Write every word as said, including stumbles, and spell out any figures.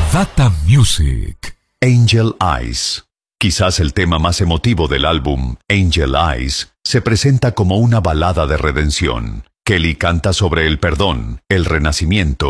Data Music. Angel Eyes. Quizás el tema más emotivo del álbum, Angel Eyes, se presenta como una balada de redención. Kelly canta sobre el perdón, el renacimiento